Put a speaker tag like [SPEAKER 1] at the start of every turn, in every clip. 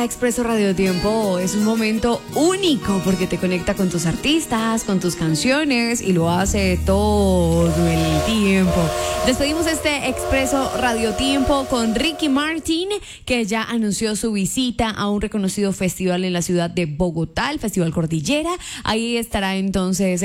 [SPEAKER 1] Expreso Radio Tiempo es un momento único porque te conecta con tus artistas, con tus canciones y lo hace todo el tiempo. Despedimos este Expreso Radio Tiempo con Ricky Martin, que ya anunció su visita a un reconocido festival en la ciudad de Bogotá, el Festival Cordillera. Ahí estará entonces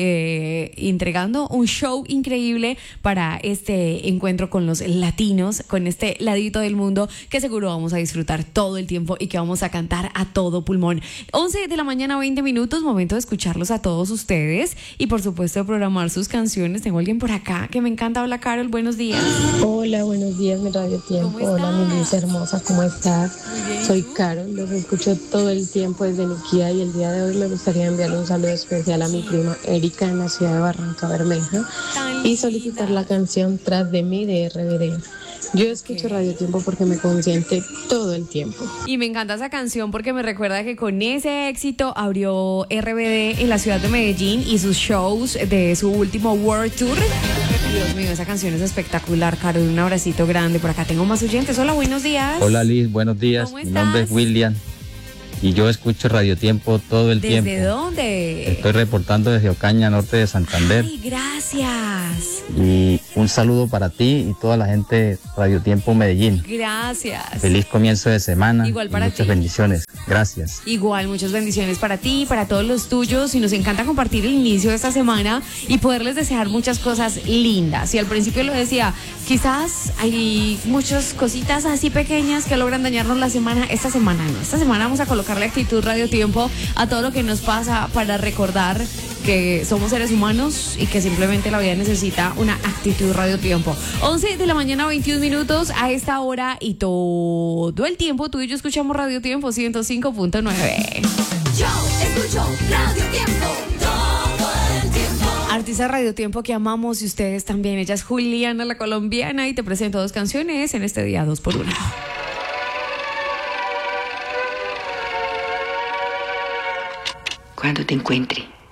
[SPEAKER 1] entregando un show increíble para este encuentro con los latinos, con este ladito del mundo que seguro vamos a disfrutar todo el tiempo y que vamos a cantar a todo pulmón. 11 de la mañana, 20 minutos, momento de escucharlos a todos ustedes y por supuesto de programar sus canciones. Tengo a alguien por acá que me encanta. Hola Carol, buenos días.
[SPEAKER 2] Hola, buenos días, mi Radio Tiempo. Hola, mi Luisa hermosa, ¿cómo estás? Soy Carol, los escucho todo el tiempo desde Niquía y el día de hoy me gustaría enviarle un saludo especial a mi prima Erika en la ciudad de Barranca Bermeja y solicitar la canción Tras de mí de RBD. Yo escucho Radio Tiempo porque me consiente todo el tiempo.
[SPEAKER 1] Y me encanta esa canción porque me recuerda que con ese éxito abrió RBD en la ciudad de Medellín y sus shows de su último World Tour. Dios mío, esa canción es espectacular, Caro. Un abracito grande. Por acá tengo más oyentes. Hola, buenos días.
[SPEAKER 3] Hola Liz, buenos días.
[SPEAKER 1] ¿Cómo
[SPEAKER 3] Mi
[SPEAKER 1] estás?
[SPEAKER 3] nombre es William y yo escucho Radio Tiempo todo el tiempo.
[SPEAKER 1] ¿Desde dónde?
[SPEAKER 3] Estoy reportando desde Ocaña, norte de Santander.
[SPEAKER 1] Ay, gracias.
[SPEAKER 3] Y un saludo para ti y toda la gente de Radio Tiempo Medellín.
[SPEAKER 1] Gracias.
[SPEAKER 3] Feliz comienzo de semana.
[SPEAKER 1] Igual para
[SPEAKER 3] y muchas
[SPEAKER 1] ti.
[SPEAKER 3] bendiciones. Gracias.
[SPEAKER 1] Igual, muchas bendiciones para ti, para todos los tuyos y nos encanta compartir el inicio de esta semana y poderles desear muchas cosas lindas. Y al principio lo decía, quizás hay muchas cositas así pequeñas que logran dañarnos la semana. Esta semana no, esta semana vamos a colocarle actitud Radio Tiempo a todo lo que nos pasa para recordar que somos seres humanos y que simplemente la vida necesita una actitud Radio Tiempo. 11 de la mañana, 21 minutos a esta hora y todo el tiempo tú y yo escuchamos Radio Tiempo 105.9.
[SPEAKER 4] Yo escucho Radio Tiempo todo el tiempo.
[SPEAKER 1] Artista Radio Tiempo que amamos y ustedes también. Ella es Juliana la colombiana y te presento dos canciones en este día 2x1.
[SPEAKER 5] Cuando te encuentre